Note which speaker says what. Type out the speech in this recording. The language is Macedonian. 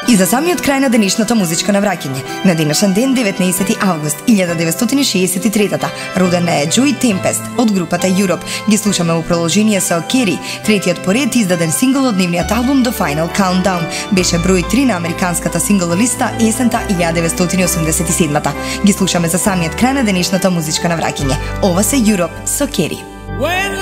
Speaker 1: И за самиот крај на денешното музичко навраќање. На денешен ден, 19 август 1963-та, родена е Joey Tempest од групата Europe. Ги слушаме во продолжение со Kerry, третиот поред издаден сингл од нивниот албум The Final Countdown. Беше број 3 на американската сингл листа есента 1987-та. Ги слушаме за самиот крај на денешното музичко навраќање. Ова се Europe со Kerry.